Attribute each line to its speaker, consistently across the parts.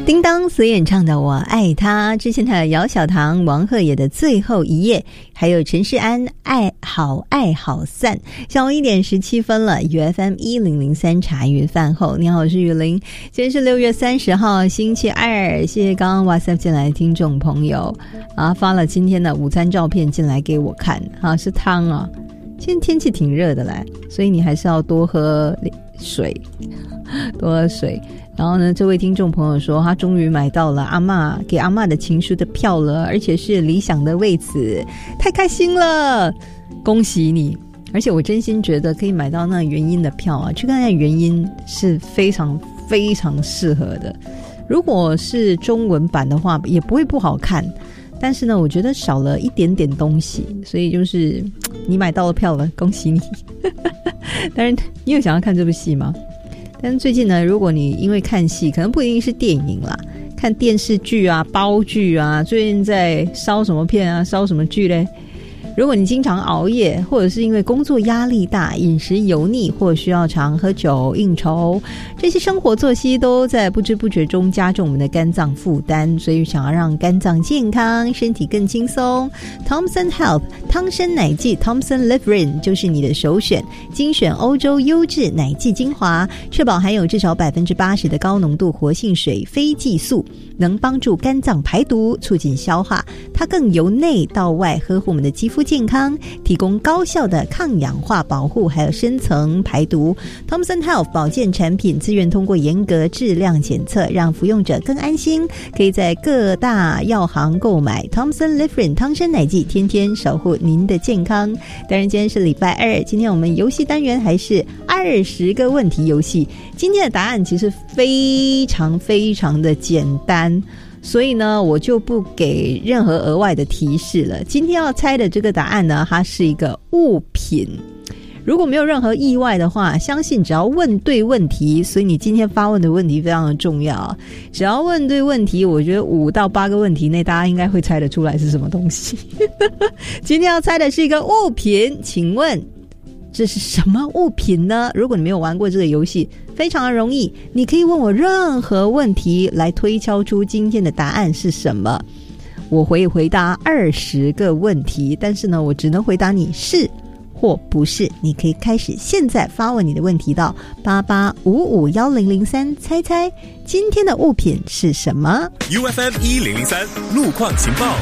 Speaker 1: 叮当所演唱的《我爱他》，之前还有姚小棠、王鹤野的《最后一夜》，还有陈世安爱好散。下午1点17分了，UFM 1003茶余饭后，你好，我是雨林。今天是6月30号星期二，谢谢刚刚 WhatsApp 进来的听众朋友啊，发了今天的午餐照片进来给我看啊，是汤啊。今天天气挺热的嘞，所以你还是要多喝水，多喝水。然后呢，这位听众朋友说他终于买到了给阿嬷的情书的票了，而且是理想的位置，太开心了，恭喜你。而且我真心觉得可以买到那原音的票啊，去看看原音是非常非常适合的。如果是中文版的话也不会不好看，但是呢我觉得少了一点点东西，所以就是你买到了票了，恭喜你。当然你有想要看这部戏吗？但是最近呢，如果你因为看戏，可能不一定是电影啦，看电视剧啊、煲剧啊，最近在烧什么片啊、烧什么剧嘞？如果你经常熬夜，或者是因为工作压力大、饮食油腻，或需要常喝酒应酬，这些生活作息都在不知不觉中加重我们的肝脏负担，所以想要让肝脏健康、身体更轻松， Thompson Health 汤参奶剂 Thompson Liverin 就是你的首选，精选欧洲优质奶剂精华，确保含有至少 80% 的高浓度活性水非激素，能帮助肝脏排毒、促进消化，它更由内到外呵护我们的肌肤健康，提供高效的抗氧化保护，还有深层排毒。 Thompson Health 保健产品资源通过严格质量检测，让服用者更安心，可以在各大药行购买 Thompson Liverin 汤参奶剂，天天守护您的健康。当然今天是礼拜二，今天我们游戏单元还是20个问题游戏。今天的答案其实非常非常的简单，所以呢我就不给任何额外的提示了。今天要猜的这个答案呢，它是一个物品。如果没有任何意外的话，相信只要问对问题，所以你今天发问的问题非常的重要，只要问对问题，我觉得5到8个问题内大家应该会猜得出来是什么东西。今天要猜的是一个物品，请问这是什么物品呢？如果你没有玩过这个游戏，非常的容易，你可以问我任何问题来推敲出今天的答案是什么。我会回答20个问题，但是呢我只能回答你是或不是。你可以开始现在发问你的问题到88551003，猜猜今天的物品是什么。
Speaker 2: UFM 1003路况情报。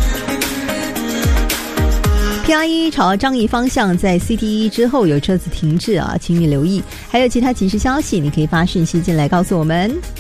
Speaker 1: PRE 朝樟宜方向在 CT1 之后有车子停滞啊，请你留意。还有其他即时消息，你可以发讯息进来告诉我们。